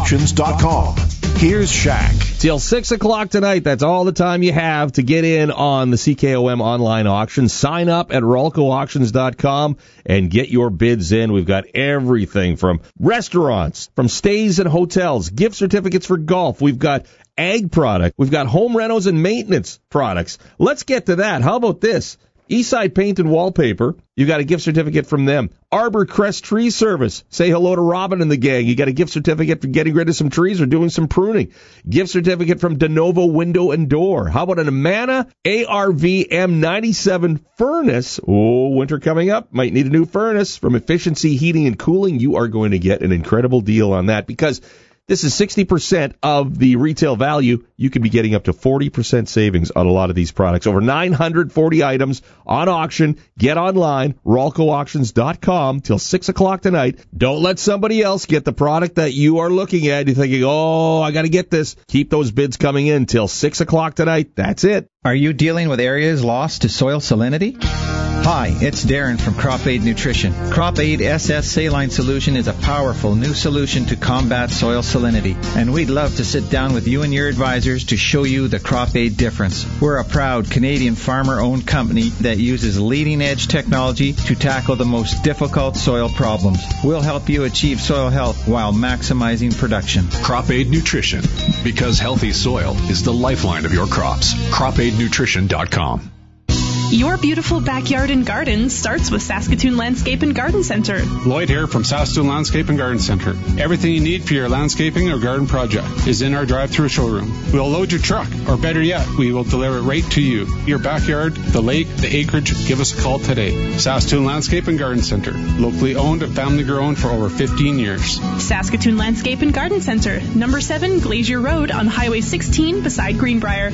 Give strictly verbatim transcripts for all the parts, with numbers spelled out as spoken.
auctions dot com. Here's Shaq. Till six o'clock tonight, that's all the time you have to get in on the C K O M online auction. Sign up at Ralco auctions dot com and get your bids in. We've got everything from restaurants, from stays and hotels, gift certificates for golf. We've got ag product. We've got home renos and maintenance products. Let's get to that. How about this? Eastside Paint and Wallpaper, you got a gift certificate from them. Arbor Crest Tree Service, say hello to Robin and the gang. You got a gift certificate for getting rid of some trees or doing some pruning. Gift certificate from DeNovo Window and Door. How about an Amana A R V M ninety-seven furnace? Oh, winter coming up. Might need a new furnace. From Efficiency Heating and Cooling, you are going to get an incredible deal on that because this is sixty percent of the retail value. You could be getting up to forty percent savings on a lot of these products. Over nine hundred forty items on auction. Get online, Ralco auctions dot com till six o'clock tonight. Don't let somebody else get the product that you are looking at. You're thinking, oh, I got to get this. Keep those bids coming in till six o'clock tonight. That's it. Are you dealing with areas lost to soil salinity? Hi, it's Darren from Crop Aid Nutrition. Crop Aid S S Saline Solution is a powerful new solution to combat soil salinity, and we'd love to sit down with you and your advisors to show you the Crop Aid difference. We're a proud Canadian farmer-owned company that uses leading-edge technology to tackle the most difficult soil problems. We'll help you achieve soil health while maximizing production. Crop Aid Nutrition, because healthy soil is the lifeline of your crops. crop aid nutrition dot com. Your beautiful backyard and garden starts with Saskatoon Landscape and Garden Center. Lloyd here from Saskatoon Landscape and Garden Center. Everything you need for your landscaping or garden project is in our drive-through showroom. We'll load your truck, or better yet, we will deliver it right to you. Your backyard, the lake, the acreage, give us a call today. Saskatoon Landscape and Garden Center. Locally owned and family grown for over fifteen years. Saskatoon Landscape and Garden Center. Number seven Glacier Road on Highway sixteen beside Greenbrier.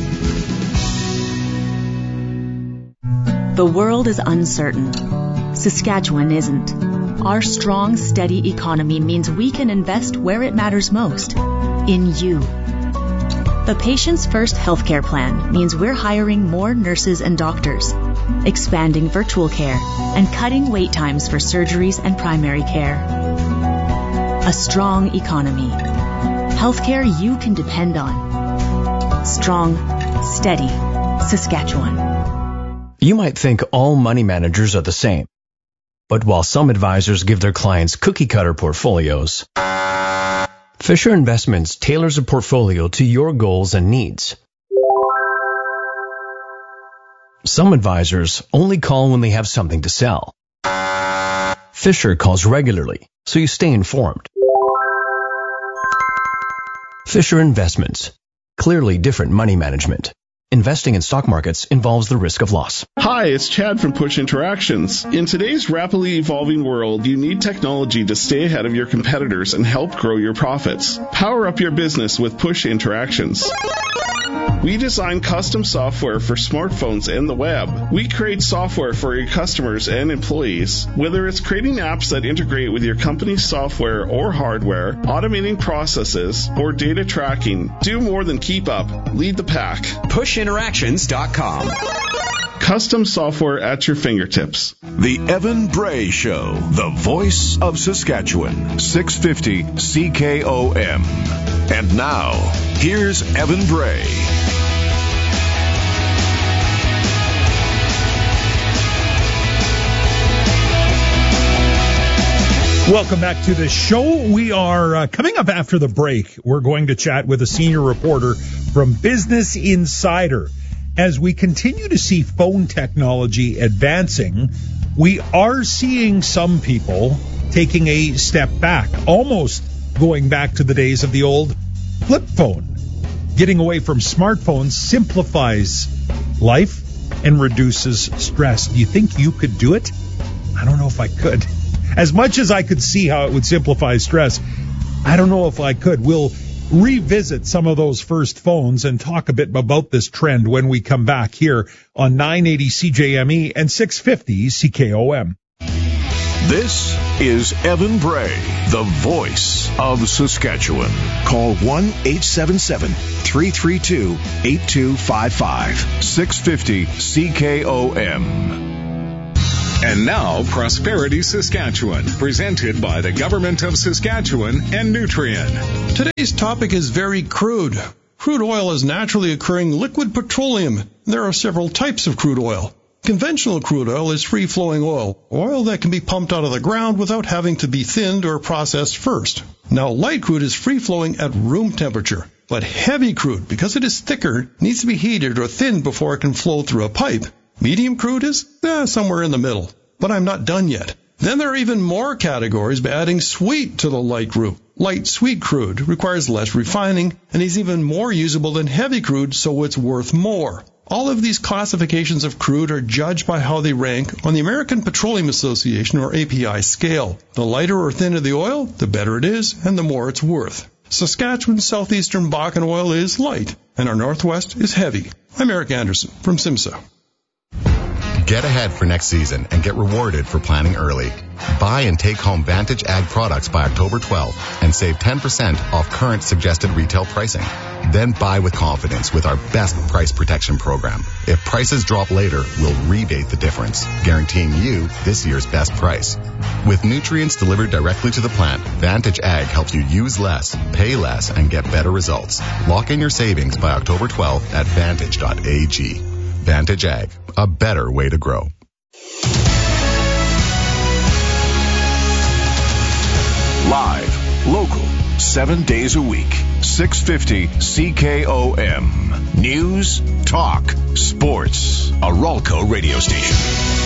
The world is uncertain. Saskatchewan isn't. Our strong, steady economy means we can invest where it matters most, in you. The Patients First healthcare plan means we're hiring more nurses and doctors, expanding virtual care, and cutting wait times for surgeries and primary care. A strong economy. Healthcare you can depend on. Strong, steady Saskatchewan. You might think all money managers are the same. But while some advisors give their clients cookie-cutter portfolios, Fisher Investments tailors a portfolio to your goals and needs. Some advisors only call when they have something to sell. Fisher calls regularly, so you stay informed. Fisher Investments. Clearly different money management. Investing in stock markets involves the risk of loss. Hi, it's Chad from Push Interactions. In today's rapidly evolving world, you need technology to stay ahead of your competitors and help grow your profits. Power up your business with Push Interactions. We design custom software for smartphones and the web. We create software for your customers and employees. Whether it's creating apps that integrate with your company's software or hardware, automating processes, or data tracking, do more than keep up. Lead the pack. push interactions dot com. Custom software at your fingertips. The Evan Bray Show, the voice of Saskatchewan, six fifty C K O M. And now, here's Evan Bray. Welcome back to the show. We are uh, coming up after the break. We're going to chat with a senior reporter from Business Insider. As we continue to see phone technology advancing, we are seeing some people taking a step back, almost going back to the days of the old flip phone. Getting away from smartphones simplifies life and reduces stress. Do you think you could do it? I don't know if I could. As much as I could see how it would simplify stress, I don't know if I could. We'll revisit some of those first phones and talk a bit about this trend when we come back here on nine eighty C J M E and six fifty C K O M. This is Evan Bray, the voice of Saskatchewan. Call one eight seven seven, three three two, eight two five five, six fifty C K O M. And now, Prosperity Saskatchewan, presented by the Government of Saskatchewan and Nutrien. Today's topic is very crude. Crude oil is naturally occurring liquid petroleum. There are several types of crude oil. Conventional crude oil is free-flowing oil, oil that can be pumped out of the ground without having to be thinned or processed first. Now, light crude is free-flowing at room temperature, but heavy crude, because it is thicker, needs to be heated or thinned before it can flow through a pipe. Medium crude is eh, somewhere in the middle, but I'm not done yet. Then there are even more categories by adding sweet to the light group. Light sweet crude requires less refining and is even more usable than heavy crude, so it's worth more. All of these classifications of crude are judged by how they rank on the American Petroleum Association, or A P I, scale. The lighter or thinner the oil, the better it is, and the more it's worth. Saskatchewan's southeastern Bakken oil is light, and our northwest is heavy. I'm Eric Anderson from SIMSA. Get ahead for next season and get rewarded for planning early. Buy and take home Vantage Ag products by October twelfth and save ten percent off current suggested retail pricing. Then buy with confidence with our best price protection program. If prices drop later, we'll rebate the difference, guaranteeing you this year's best price. With nutrients delivered directly to the plant, Vantage Ag helps you use less, pay less, and get better results. Lock in your savings by October twelfth at vantage dot a g. Vantage Ag, a better way to grow. Live, local, seven days a week, six fifty C K O M. News, talk, sports. A Ralco radio station.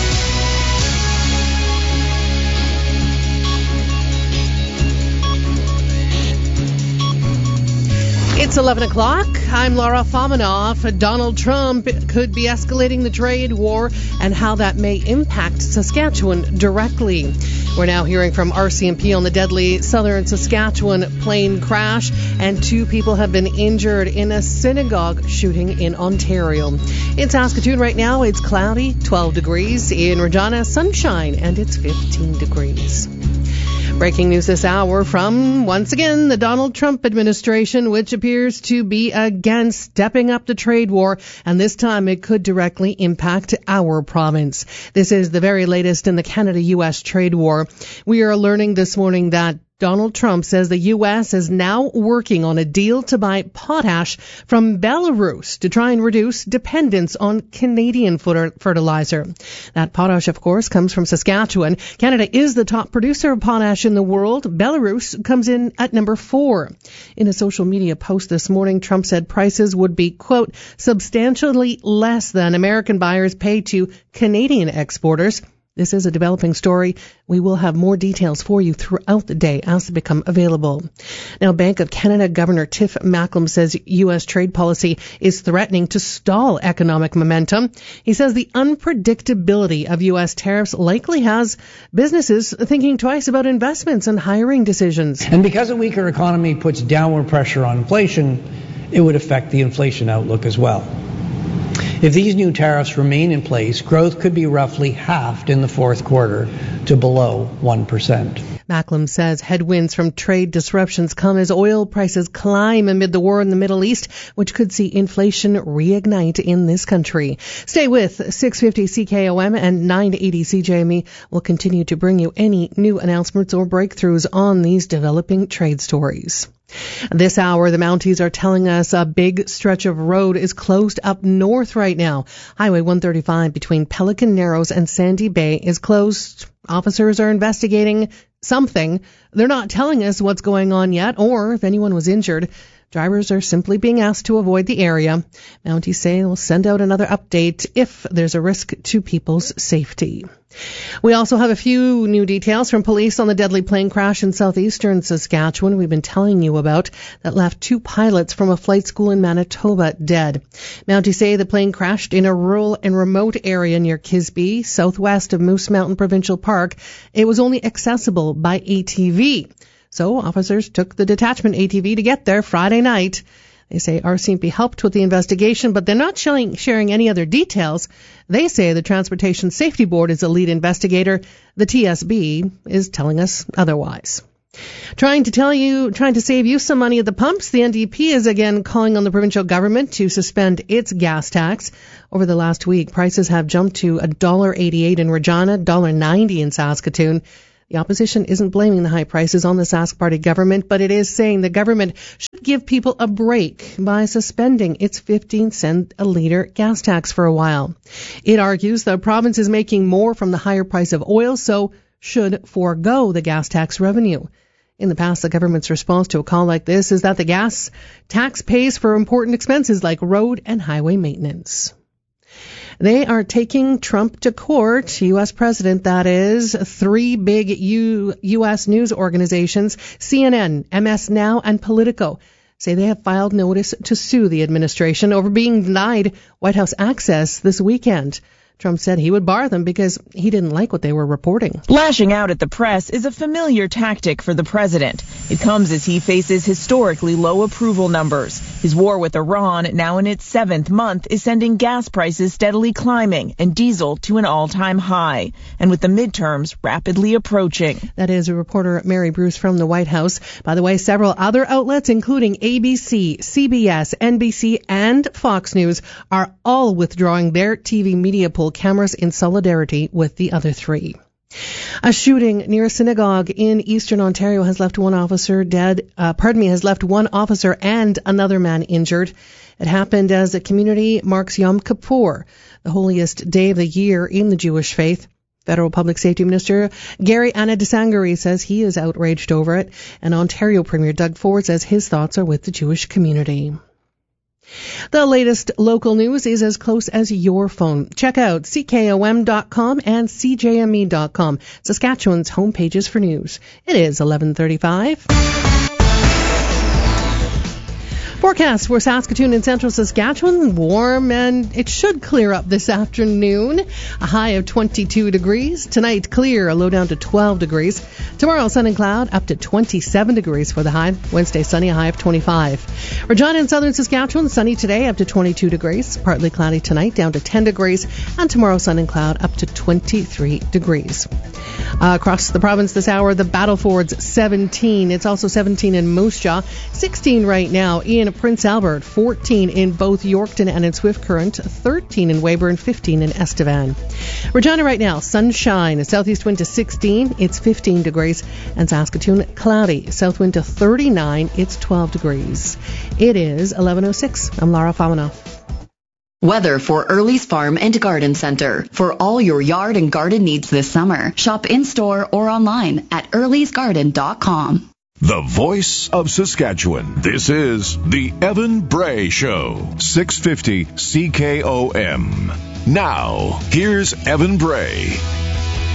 It's eleven o'clock. I'm Laura Fominoff. Donald Trump could be escalating the trade war and how that may impact Saskatchewan directly. We're now hearing from R C M P on the deadly southern Saskatchewan plane crash, and two people have been injured in a synagogue shooting in Ontario. In Saskatoon right now, it's cloudy, twelve degrees. In Regina, sunshine, and it's fifteen degrees. Breaking news this hour from, once again, the Donald Trump administration, which appears to be again stepping up the trade war, and this time it could directly impact our province. This is the very latest in the Canada-U S trade war. We are learning this morning that Donald Trump says the U S is now working on a deal to buy potash from Belarus to try and reduce dependence on Canadian fertilizer. That potash, of course, comes from Saskatchewan. Canada is the top producer of potash in the world. Belarus comes in at number four. In a social media post this morning, Trump said prices would be, quote, substantially less than American buyers pay to Canadian exporters. This is a developing story. We will have more details for you throughout the day as they become available. Now, Bank of Canada Governor Tiff Macklem says U S trade policy is threatening to stall economic momentum. He says the unpredictability of U S tariffs likely has businesses thinking twice about investments and hiring decisions. And because a weaker economy puts downward pressure on inflation, it would affect the inflation outlook as well. If these new tariffs remain in place, growth could be roughly halved in the fourth quarter to below one percent. Macklem says headwinds from trade disruptions come as oil prices climb amid the war in the Middle East, which could see inflation reignite in this country. Stay with six fifty C K O M and nine eighty C J M E. We'll continue to bring you any new announcements or breakthroughs on these developing trade stories. This hour, the Mounties are telling us a big stretch of road is closed up north right now. Highway one thirty-five between Pelican Narrows and Sandy Bay is closed. Officers are investigating something. They're not telling us what's going on yet or if anyone was injured. Drivers are simply being asked to avoid the area. Mounties say they'll send out another update if there's a risk to people's safety. We also have a few new details from police on the deadly plane crash in southeastern Saskatchewan we've been telling you about that left two pilots from a flight school in Manitoba dead. Mounties say the plane crashed in a rural and remote area near Kisby, southwest of Moose Mountain Provincial Park. It was only accessible by A T V. So officers took the detachment A T V to get there Friday night. They say R C M P helped with the investigation, but they're not sharing, sharing any other details. They say the Transportation Safety Board is the lead investigator. The T S B is telling us otherwise. Trying to tell you, trying to save you some money at the pumps, the N D P is again calling on the provincial government to suspend its gas tax. Over the last week, prices have jumped to one dollar eighty-eight in Regina, one dollar ninety in Saskatoon. The opposition isn't blaming the high prices on the Sask Party government, but it is saying the government should give people a break by suspending its fifteen cent a litre gas tax for a while. It argues the province is making more from the higher price of oil, so should forego the gas tax revenue. In the past, the government's response to a call like this is that the gas tax pays for important expenses like road and highway maintenance. They are taking Trump to court, U S president, that is. Three big U- U.S. news organizations, C N N, M S Now, and Politico, say they have filed notice to sue the administration over being denied White House access this weekend. Trump said he would bar them because he didn't like what they were reporting. Lashing out at the press is a familiar tactic for the president. It comes as he faces historically low approval numbers. His war with Iran, now in its seventh month, is sending gas prices steadily climbing and diesel to an all-time high. And with the midterms rapidly approaching. That is a reporter, Mary Bruce, from the White House. By the way, several other outlets, including A B C, C B S, N B C, and Fox News, are all withdrawing their T V media pool cameras in solidarity with the other three. A shooting near a synagogue in eastern Ontario has left one officer dead, uh, pardon me, has left one officer and another man injured. It happened as the community marks Yom Kippur, the holiest day of the year in the Jewish faith. Federal Public Safety Minister Gary Anadisangari says he is outraged over it, and Ontario Premier Doug Ford says his thoughts are with the Jewish community. The latest local news is as close as your phone. Check out C K O M dot com and C J M E dot com, Saskatchewan's home pages for news. It is eleven thirty-five. Forecast for Saskatoon and central Saskatchewan, warm, and it should clear up this afternoon. A high of twenty-two degrees. Tonight, clear, a low down to twelve degrees. Tomorrow, sun and cloud, up to twenty-seven degrees for the high. Wednesday, sunny, a high of twenty-five. Regina and southern Saskatchewan, sunny today, up to twenty-two degrees. Partly cloudy tonight, down to ten degrees. And tomorrow, sun and cloud, up to twenty-three degrees. Uh, across the province this hour, the Battlefords, seventeen. It's also seventeen in Moose Jaw. sixteen right now in Prince Albert, fourteen in both Yorkton and in Swift Current, thirteen in Weyburn, fifteen in Estevan. Regina right now, sunshine, a southeast wind to sixteen, it's fifteen degrees, and Saskatoon, cloudy, south wind to thirty-nine, it's twelve degrees. It is eleven oh six. I'm Lara Famanoff. Weather for Early's Farm and Garden Center. For all your yard and garden needs this summer, shop in-store or online at earlys garden dot com. The voice of Saskatchewan. This is the Evan Bray Show, six fifty C K O M. Now, here's Evan Bray.